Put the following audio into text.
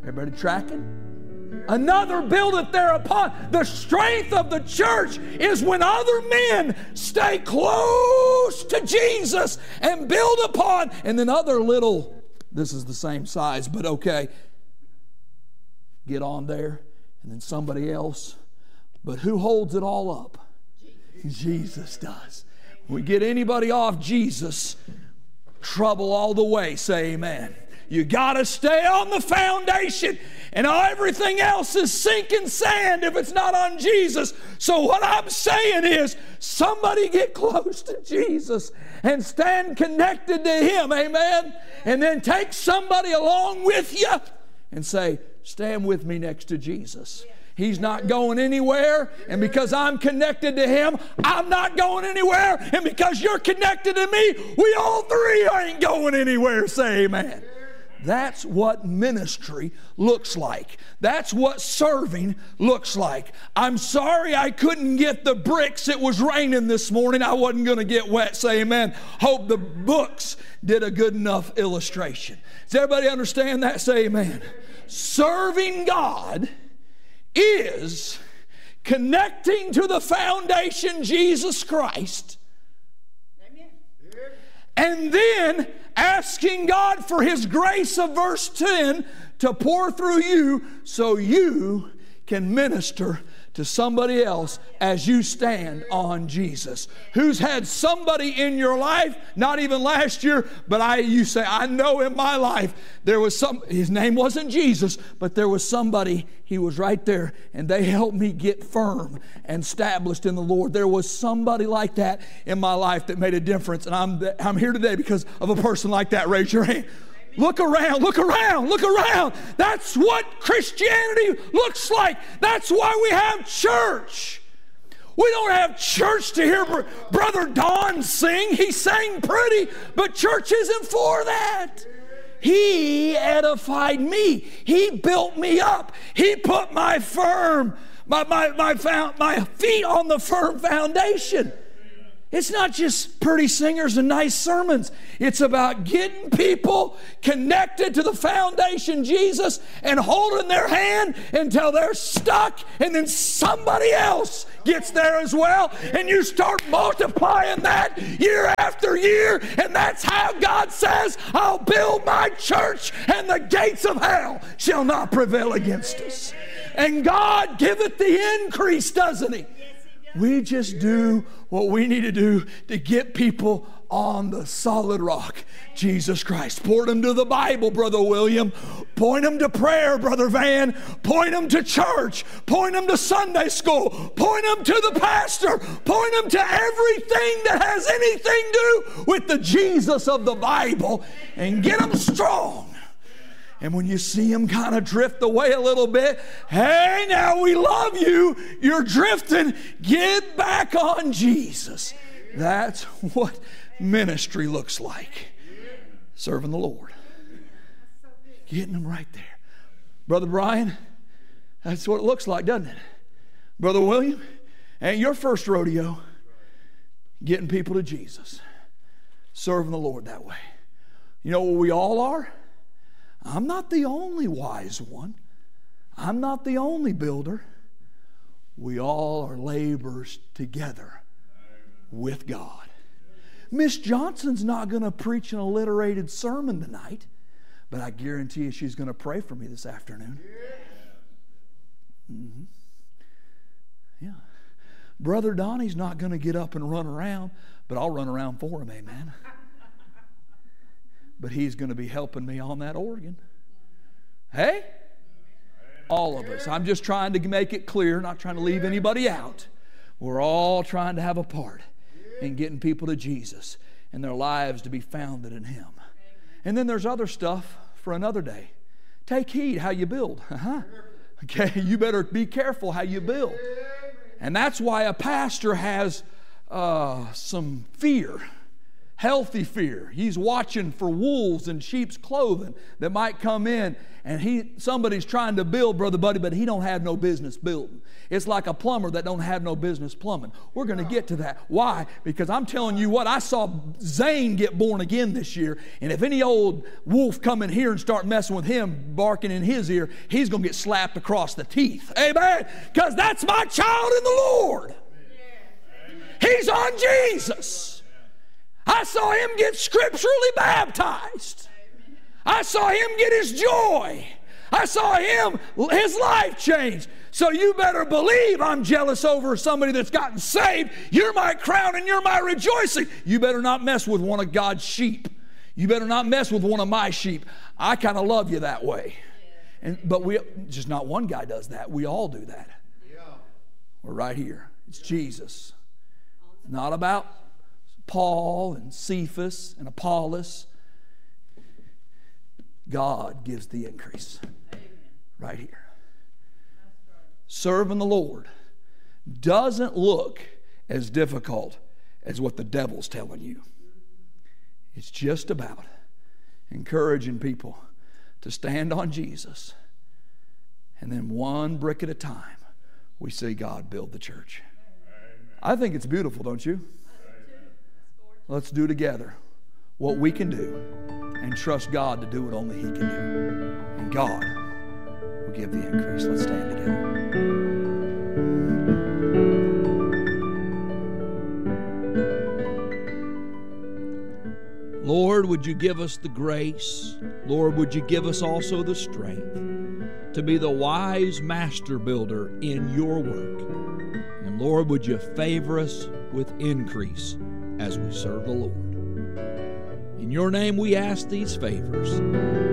Everybody tracking? Another buildeth thereupon. The strength of the church is when other men stay close to Jesus and build upon, and then other little, this is the same size, but okay, get on there, and then somebody else. But who holds it all up? Jesus does. When we get anybody off Jesus, trouble all the way. Say amen. You got to stay on the foundation, and everything else is sinking sand if it's not on Jesus. So what I'm saying is, somebody get close to Jesus and stand connected to Him, amen? And then take somebody along with you and say, stand with me next to Jesus. He's not going anywhere, and because I'm connected to Him, I'm not going anywhere, and because you're connected to me, we all three ain't going anywhere. Say amen. That's what ministry looks like. That's what serving looks like. I'm sorry I couldn't get the bricks. It was raining this morning. I wasn't going to get wet. Say amen. Hope the books did a good enough illustration. Does everybody understand that? Say amen. Serving God is connecting to the foundation, Jesus Christ, amen, and then asking God for His grace of verse 10 to pour through you so you can minister to somebody else as you stand on Jesus. Who's had somebody in your life, not even last year, but you say, I know in my life there was his name wasn't Jesus, but there was somebody, he was right there, and they helped me get firm and established in the Lord. There was somebody like that in my life that made a difference, and I'm here today because of a person like that. Raise your hand. Look around, look around, look around. That's what Christianity looks like. That's why we have church. We don't have church to hear Brother Don sing. He sang pretty, but church isn't for that. He edified me. He built me up. He put my feet on the firm foundation. It's not just pretty singers and nice sermons. It's about getting people connected to the foundation, Jesus, and holding their hand until they're stuck, and then somebody else gets there as well, and you start multiplying that year after year, and that's how God says, I'll build my church, and the gates of hell shall not prevail against us. And God giveth the increase, doesn't He? We just do what we need to do to get people on the solid rock, Jesus Christ. Point them to the Bible, Brother William. Point them to prayer, Brother Van. Point them to church. Point them to Sunday school. Point them to the pastor. Point them to everything that has anything to do with the Jesus of the Bible, and get them strong. And when you see them kind of drift away a little bit, hey, now we love you. You're drifting. Get back on Jesus. That's what ministry looks like. Serving the Lord. Getting them right there. Brother Brian, that's what it looks like, doesn't it? Brother William, ain't your first rodeo. Getting people to Jesus. Serving the Lord that way. You know what we all are? I'm not the only wise one. I'm not the only builder. We all are laborers together with God. Miss Johnson's not going to preach an alliterated sermon tonight, but I guarantee you she's going to pray for me this afternoon. Mm-hmm. Yeah. Brother Donnie's not going to get up and run around, but I'll run around for him, amen. But he's going to be helping me on that organ. Hey? All of us. I'm just trying to make it clear, not trying to leave anybody out. We're all trying to have a part in getting people to Jesus and their lives to be founded in Him. And then there's other stuff for another day. Take heed how you build. Okay, you better be careful how you build. And that's why a pastor has some fear Healthy fear. He's watching for wolves in sheep's clothing that might come in, and somebody's trying to build, Brother Buddy, but he don't have no business building. It's like a plumber that don't have no business plumbing. We're going to get to that. Why? Because I'm telling you what, I saw Zane get born again this year, and if any old wolf come in here and start messing with him, barking in his ear, he's going to get slapped across the teeth. Amen? Because that's my child in the Lord. He's on Jesus. I saw him get scripturally baptized. I saw him get his joy. I saw his life change. So you better believe I'm jealous over somebody that's gotten saved. You're my crown and you're my rejoicing. You better not mess with one of God's sheep. You better not mess with one of my sheep. I kind of love you that way. But just not one guy does that. We all do that. We're right here. It's Jesus. It's not about Paul and Cephas and Apollos. God gives the increase. Right here. Serving the Lord doesn't look as difficult as what the devil's telling you. It's just about encouraging people to stand on Jesus, and then one brick at a time we see God build the church. I think it's beautiful, don't you? Let's do together what we can do and trust God to do what only He can do. And God will give the increase. Let's stand together. Lord, would you give us the grace? Lord, would you give us also the strength to be the wise master builder in your work? And Lord, would you favor us with increase as we serve the Lord? In your name we ask these favors.